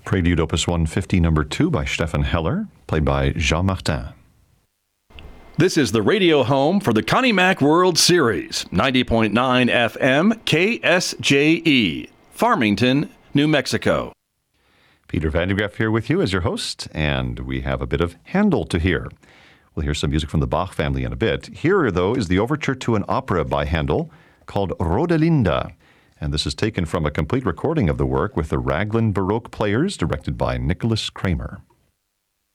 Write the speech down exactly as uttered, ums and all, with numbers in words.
Prelude Opus one fifty, number two by Stefan Heller, played by Jean Martin. This is the radio home for the Connie Mack World Series, ninety point nine F M, K S J E, Farmington, New Mexico. Peter Van de Graaff here with you as your host, and we have a bit of Handel to hear. We'll hear some music from the Bach family in a bit. Here, though, is the overture to an opera by Handel called Rodelinda, and this is taken from a complete recording of the work with the Raglan Baroque Players, directed by Nicholas Kramer.